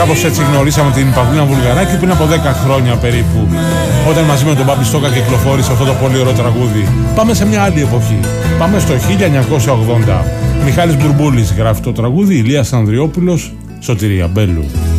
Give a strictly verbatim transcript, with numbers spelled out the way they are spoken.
Κάπως έτσι γνωρίσαμε την Παυλίνα Βουλγαράκη πριν από δέκα χρόνια περίπου, όταν μαζί με τον Μπάμπη Στόκα κυκλοφόρησε αυτό το πολύ ωραίο τραγούδι. Πάμε σε μια άλλη εποχή. Πάμε στο χίλια εννιακόσια ογδόντα. Μιχάλης Μπουρμπούλης γράφει το τραγούδι, Ηλίας Ανδριόπουλος, Σωτηρία Μπέλου.